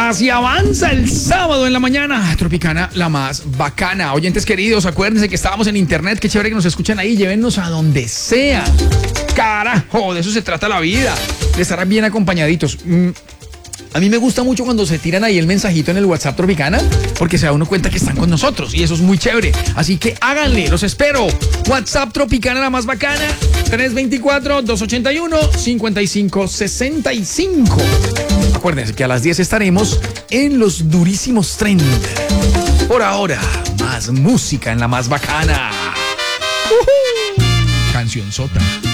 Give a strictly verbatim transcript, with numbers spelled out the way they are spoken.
Así avanza el sábado en la mañana. Tropicana, la más bacana. Oyentes queridos, acuérdense que estábamos en internet. Qué chévere que nos escuchan ahí. Llévennos a donde sea. Carajo, de eso se trata la vida. De estar bien acompañaditos. Mm. A mí me gusta mucho cuando se tiran ahí el mensajito en el WhatsApp Tropicana, porque se da uno cuenta que están con nosotros y eso es muy chévere. Así que háganle, los espero. WhatsApp Tropicana, la más bacana, tres dos cuatro, dos ocho uno, cinco cinco seis cinco. Acuérdense que a las diez estaremos en los durísimos trend. Por ahora, más música en la más bacana. Uh-huh. Canción sota.